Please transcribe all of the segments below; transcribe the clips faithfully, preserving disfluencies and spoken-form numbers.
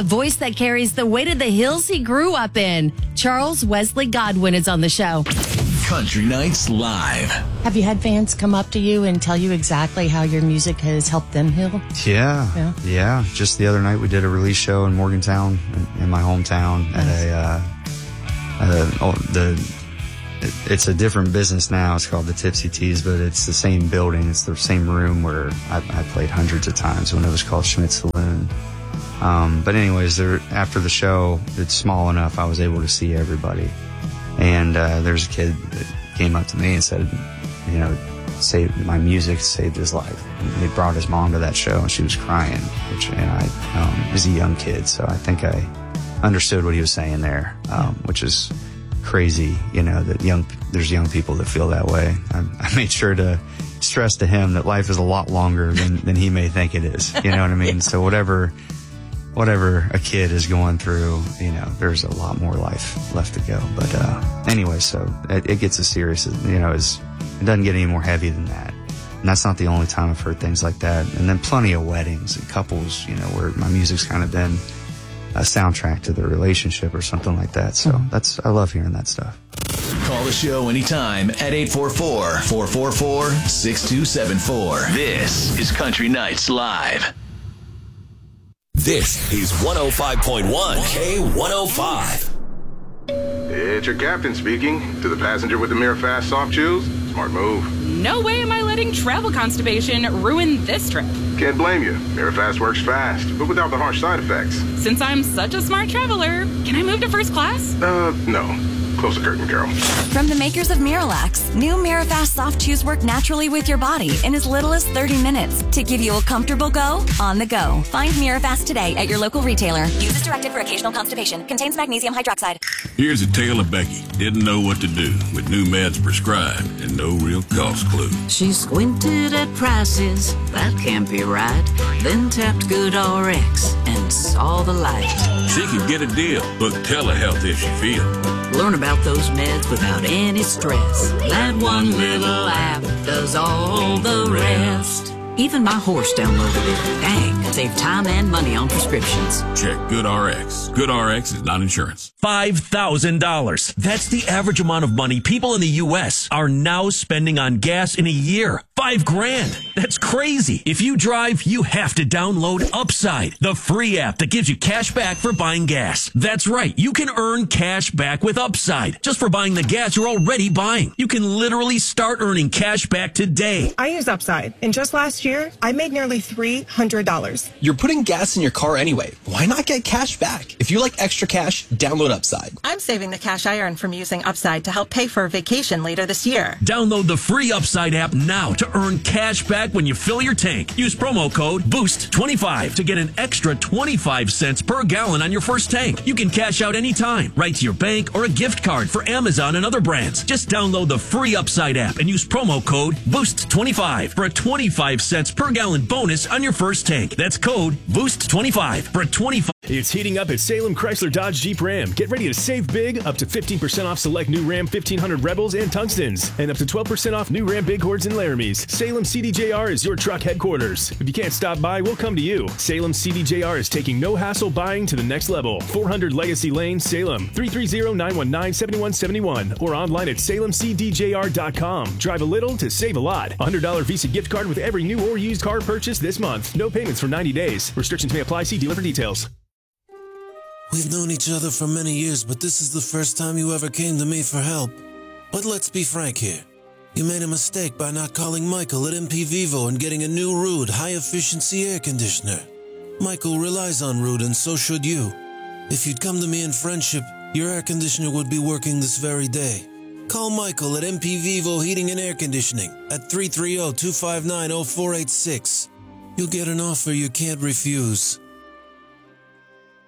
a voice that carries the weight of the hills he grew up in. Charles Wesley Godwin is on the show. Country Nights Live. Have you had fans come up to you and tell you exactly how your music has helped them heal? Yeah, yeah. Yeah. Just the other night we did a release show in Morgantown, in, in my hometown. Nice. At a, uh, uh, oh, the, it, it's a different business now. It's called the Tipsy Teas, but it's the same building. It's the same room where I, I played hundreds of times when it was called Schmidt Saloon. Um, but anyways, there, after the show, it's small enough I was able to see everybody. And uh, there's a kid that came up to me and said, you know, saved my music saved his life. And they brought his mom to that show, and she was crying. Which, and I um, was a young kid, so I think I understood what he was saying there, um, which is crazy. You know that young there's young people that feel that way. I, I made sure to stress to him that life is a lot longer than than he may think it is. You know what I mean? Yeah. So whatever. Whatever a kid is going through, you know, there's a lot more life left to go. But uh, anyway, so it, it gets as serious as, you know, as, it doesn't get any more heavy than that. And that's not the only time I've heard things like that. And then plenty of weddings and couples, you know, where my music's kind of been a soundtrack to their relationship or something like that. So mm-hmm. that's, I love hearing that stuff. Call the show anytime at eight four four, four four four, six two seven four. This is Country Nights Live. This is one oh five point one K one oh five. It's your captain speaking. To the passenger with the Mirror Fast soft chews, smart move. No way am I letting travel constipation ruin this trip. Can't blame you. Mirror Fast works fast, but without the harsh side effects. Since I'm such a smart traveler, can I move to first class? Uh, no. Close the curtain, Carol. From the makers of Miralax, new Mirafast soft chews work naturally with your body in as little as thirty minutes to give you a comfortable go on the go. Find Mirafast today at your local retailer. Use as directed for occasional constipation. Contains magnesium hydroxide. Here's a tale of Becky. Didn't know what to do with new meds prescribed and no real cost clue. She squinted at prices, that can't be right. Then tapped GoodRx and saw the light. She could get a deal. Book telehealth if she feel. Learn about those meds without any stress. That one little app does all the rest. Even my horse downloaded it. Dang, save time and money on prescriptions. Check GoodRx. GoodRx is not insurance. five thousand dollars. That's the average amount of money people in the U S are now spending on gas in a year. Five grand. That's crazy. If you drive, you have to download Upside, the free app that gives you cash back for buying gas. That's right. You can earn cash back with Upside just for buying the gas you're already buying. You can literally start earning cash back today. I use Upside, and just last year, I made nearly three hundred dollars. You're putting gas in your car anyway. Why not get cash back? If you like extra cash, download Upside. I'm saving the cash I earn from using Upside to help pay for a vacation later this year. Download the free Upside app now to earn cash back when you fill your tank. Use promo code boost twenty-five to get an extra twenty-five cents per gallon on your first tank. You can cash out anytime, right to your bank or a gift card for Amazon and other brands. Just download the free Upside app and use promo code boost twenty-five for a twenty-five cents per gallon bonus on your first tank. That's code boost twenty-five for a twenty-five. It's heating up at Salem Chrysler Dodge Jeep Ram. Get ready to save big, up to fifteen percent off select new Ram fifteen hundred Rebels and Tungstens, and up to twelve percent off new Ram Bighorns and Laramies. Salem C D J R is your truck headquarters. If you can't stop by, we'll come to you. Salem C D J R is taking no hassle buying to the next level. four hundred Legacy Lane, Salem, three three zero, nine one nine, seven one seven one, or online at salem c d j r dot com. Drive a little to save a lot. one hundred dollars Visa gift card with every new or used car purchase this month. No payments for ninety days. Restrictions may apply. See dealer for details. We've known each other for many years, but this is the first time you ever came to me for help. But let's be frank here. You made a mistake by not calling Michael at M P Vivo and getting a new Ruud high-efficiency air conditioner. Michael relies on Ruud, and so should you. If you'd come to me in friendship, your air conditioner would be working this very day. Call Michael at M P Vivo Heating and Air Conditioning at three three zero, two five nine, zero four eight six. You'll get an offer you can't refuse.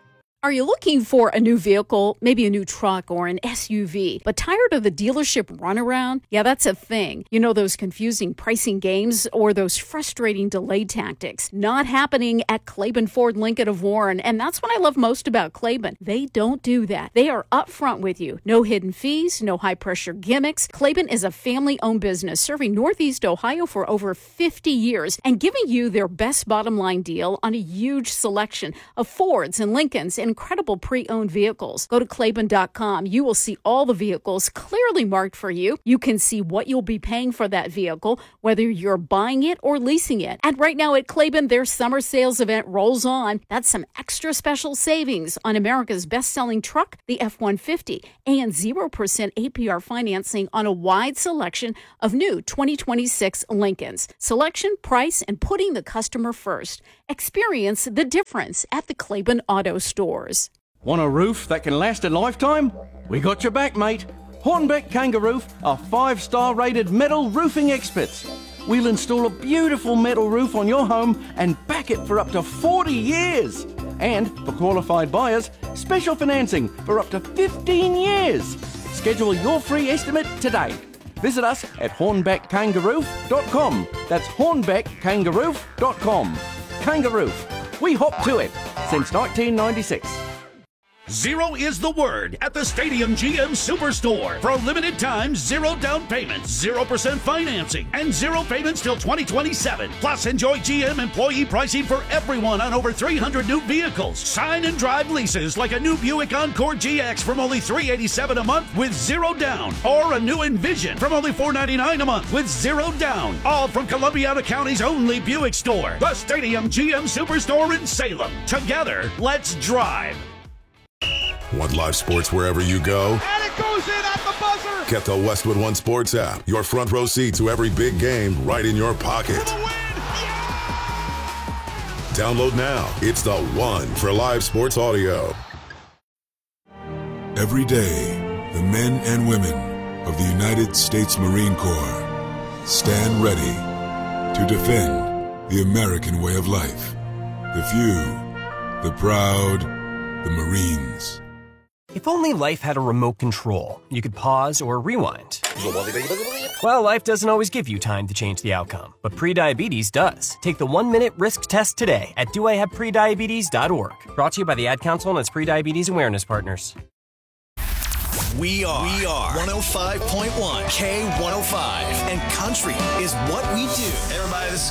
Are you looking for a new vehicle, maybe a new truck or an S U V, but tired of the dealership runaround? Yeah, that's a thing. You know, those confusing pricing games or those frustrating delay tactics. Not happening at Claiborne Ford Lincoln of Warren, and that's what I love most about Claiborne. They don't do that. They are upfront with you. No hidden fees, no high-pressure gimmicks. Claiborne is a family-owned business serving Northeast Ohio for over fifty years and giving you their best bottom-line deal on a huge selection of Fords and Lincolns and incredible pre-owned vehicles. Go to Claiborne dot com. You will see all the vehicles clearly marked for you. You can see what you'll be paying for that vehicle, whether you're buying it or leasing it. And right now at Claiborne, their summer sales event rolls on. That's some extra special savings on America's best-selling truck, the F one fifty, and zero percent A P R financing on a wide selection of new twenty twenty-six Lincolns. Selection, price, and putting the customer first. Experience the difference at the Claiborne Auto Stores. Want a roof that can last a lifetime? We got your back, mate. Hornbeck Kangaroof are five-star rated metal roofing experts. We'll install a beautiful metal roof on your home and back it for up to forty years. And for qualified buyers, special financing for up to fifteen years. Schedule your free estimate today. Visit us at hornbeck kangaroof dot com. That's hornbeck kangaroof dot com. Kangaroof. We hop to it since nineteen ninety-six. Zero is the word at the Stadium G M Superstore. For a limited time, zero down payments, zero percent financing, and zero payments till twenty twenty-seven. Plus, enjoy G M employee pricing for everyone on over three hundred new vehicles. Sign and drive leases like a new Buick Encore G X from only three hundred eighty-seven dollars a month with zero down. Or a new Envision from only four hundred ninety-nine dollars a month with zero down. All from Columbiana County's only Buick store. The Stadium G M Superstore in Salem. Together, let's drive. Want live sports wherever you go? And it goes in at the buzzer! Get the Westwood One Sports app. Your front row seat to every big game right in your pocket. For the win! Yeah! Download now. It's the one for live sports audio. Every day, the men and women of the United States Marine Corps stand ready to defend the American way of life. The few, the proud, the Marines. If only life had a remote control, you could pause or rewind. Well, life doesn't always give you time to change the outcome, but prediabetes does. Take the one-minute risk test today at do I have prediabetes dot org. Brought to you by the Ad Council and its Prediabetes Awareness Partners. We are, we are one oh five point one K one oh five, and country is what we do. Hey everybody, this is